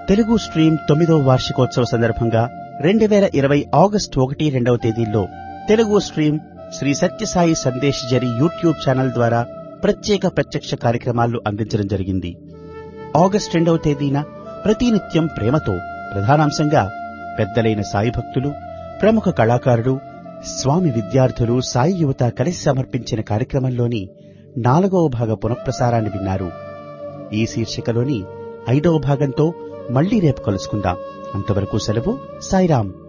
Telugu stream 9వ వార్షికోత్సవ సందర్భంగా 2020 August 1, 2వ తేదీల్లో తెలుగు స్ట్రీమ్ శ్రీ సత్యసాయి సందేశ్ జరి యూట్యూబ్ ఛానల్ ద్వారా ప్రత్యేక ప్రత్యక్ష కార్యక్రమాలు అందించడం జరిగింది. ఆగస్టు 2వ తేదీన ప్రతినిత్యం ప్రేమతో ప్రధానాంశంగా పెద్దలైన సాయి భక్తులు, ప్రముఖ కళాకారులు, స్వామి విద్యార్థులు, సాయి యువత కలిసి సమర్పించిన కార్యక్రమంలోని 4వ భాగ పునఃప్రసారాన్ని విన్నారు. ఈ శీర్షికలోని 5వ భాగంతో మళ్లీ రేపు కలుసుకుందాం. అంతవరకు సెలవు. సాయిరాం.